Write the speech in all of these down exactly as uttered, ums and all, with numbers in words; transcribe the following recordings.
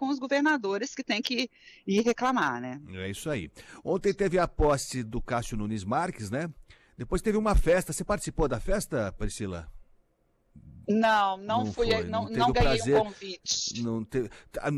com os governadores que tem que ir reclamar, né? É isso aí. Ontem teve a posse do Cássio Nunes Marques, né? Depois teve uma festa. Você participou da festa, Priscila? Não, não, Não fui, foi, não, não teve não o ganhei prazer, o convite. Não teve,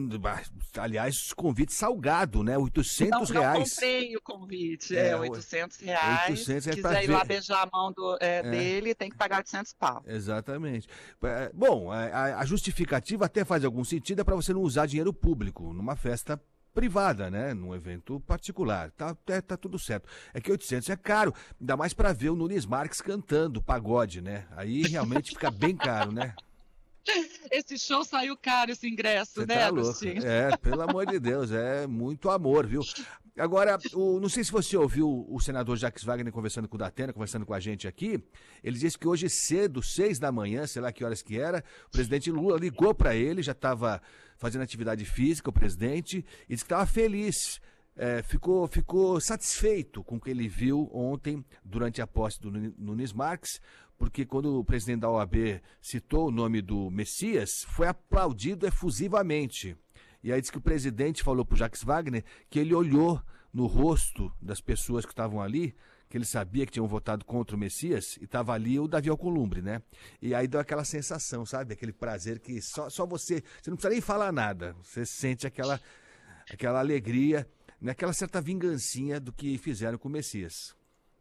aliás, convite salgado, né? oitocentos não, reais. Não comprei o convite, é, é oitocentos reais. oitocentos Se reais pra quiser ir ver. lá beijar a mão do, é, É. dele, tem que pagar oitocentos pau. Exatamente. Bom, a, a justificativa até faz algum sentido, é para você não usar dinheiro público numa festa privada, né? Num evento particular. Tá, tá, tá tudo certo. É que oitocentos é caro, ainda mais para ver o Nunes Marques cantando pagode, né? Aí realmente fica bem caro, né? Esse show saiu caro, esse ingresso, Você né, tá Agostinho? louco. É, pelo amor de Deus, é muito amor, viu? Agora, o, não sei se você ouviu o senador Jacques Wagner conversando com o Datena, conversando com a gente aqui. Ele disse que hoje cedo, seis da manhã, sei lá que horas que era, o presidente Lula ligou para ele, já estava fazendo atividade física, o presidente, e disse que estava feliz. É, ficou, ficou satisfeito com o que ele viu ontem durante a posse do Nunes Marques, porque quando o presidente da O A B citou o nome do Messias, foi aplaudido efusivamente. E aí diz que o presidente falou para o Jacques Wagner que ele olhou no rosto das pessoas que estavam ali, que ele sabia que tinham votado contra o Messias, e estava ali o Davi Alcolumbre, né? E aí deu aquela sensação, sabe? Aquele prazer que só, só você, você não precisa nem falar nada, você sente aquela, aquela alegria, naquela certa vingancinha do que fizeram com o Messias.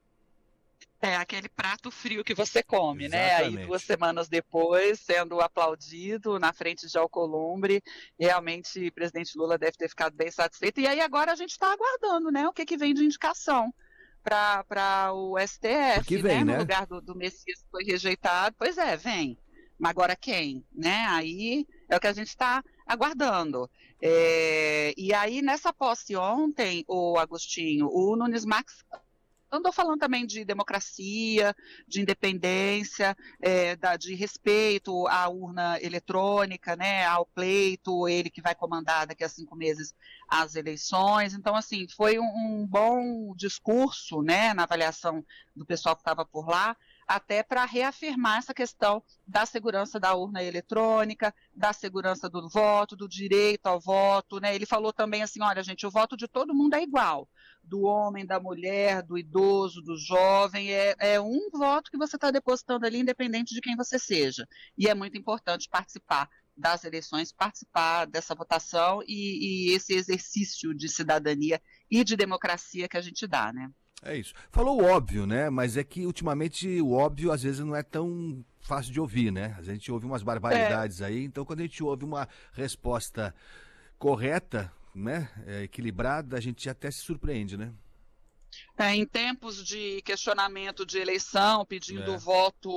É aquele prato frio que você come, Exatamente. né? Aí duas semanas depois, sendo aplaudido na frente de Alcolumbre, realmente o presidente Lula deve ter ficado bem satisfeito. E aí agora a gente está aguardando, né? O que, que vem de indicação para o S T F, Porque vem, né? né? No lugar do, do Messias que foi rejeitado. Pois é, vem. Mas agora quem? Né? Aí é o que a gente está aguardando. É, e aí, nessa posse ontem, o Agostinho, o Nunes Marques andou falando também de democracia, de independência, é, da, de respeito à urna eletrônica, né, ao pleito, ele que vai comandar daqui a cinco meses as eleições. Então, assim, foi um, um bom discurso, né, na avaliação do pessoal que estava por lá, até para reafirmar essa questão da segurança da urna eletrônica, da segurança do voto, do direito ao voto, né? Ele falou também assim, olha, gente, o voto de todo mundo é igual, do homem, da mulher, do idoso, do jovem, é, é um voto que você está depositando ali, independente de quem você seja. E é muito importante participar das eleições, participar dessa votação e, e esse exercício de cidadania e de democracia que a gente dá, né? É isso. Falou o óbvio, né? Mas é que ultimamente o óbvio às vezes não é tão fácil de ouvir, né? A gente ouve umas barbaridades é. aí, então quando a gente ouve uma resposta correta, né, é, equilibrada, a gente até se surpreende, né? É, em tempos de questionamento de eleição, pedindo É. voto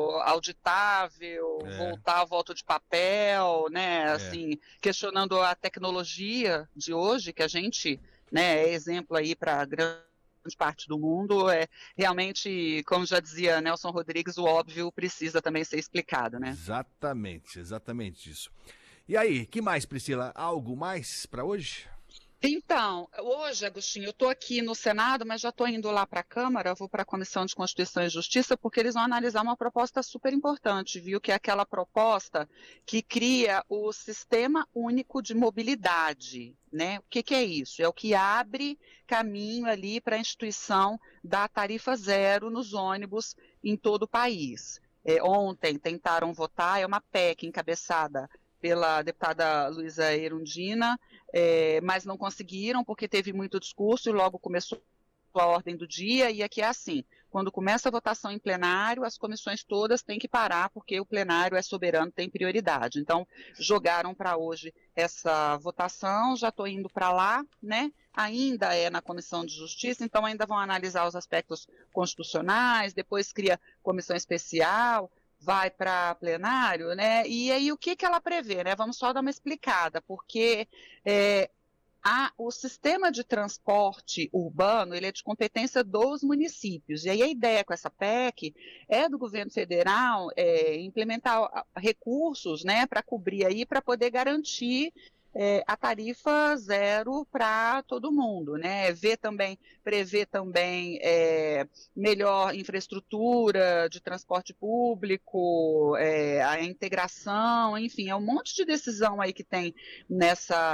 auditável, É. voltar ao voto de papel, né, É. assim, questionando a tecnologia de hoje, que a gente, né, é exemplo aí para grande parte do mundo, é realmente, como já dizia Nelson Rodrigues, o óbvio precisa também ser explicado, né? Exatamente, exatamente isso. E aí, que mais, Priscila? Algo mais para hoje? Então, hoje, Agostinho, eu estou aqui no Senado, mas já estou indo lá para a Câmara, vou para a Comissão de Constituição e Justiça, porque eles vão analisar uma proposta super importante, viu? Que é aquela proposta que cria o Sistema Único de Mobilidade, né? O que, que é isso? É o que abre caminho ali para a instituição da tarifa zero nos ônibus em todo o país. É, ontem tentaram votar, é uma P E C encabeçada pela deputada Luísa Erundina, é, mas não conseguiram porque teve muito discurso e logo começou a ordem do dia, e aqui é assim, quando começa a votação em plenário, as comissões todas têm que parar porque o plenário é soberano, tem prioridade. Então, jogaram para hoje essa votação, já estou indo para lá, né? Ainda é na Comissão de Justiça, então ainda vão analisar os aspectos constitucionais, depois cria comissão especial, vai para plenário, né? E aí o que, que ela prevê, né? Vamos só dar uma explicada, porque é, a, o sistema de transporte urbano ele é de competência dos municípios. E aí a ideia com essa P E C é do governo federal é, implementar recursos, né, para cobrir aí, para poder garantir É, a tarifa zero para todo mundo, né? Ver também, prever também é, melhor infraestrutura de transporte público, é, a integração, enfim, é um monte de decisão aí que tem nessa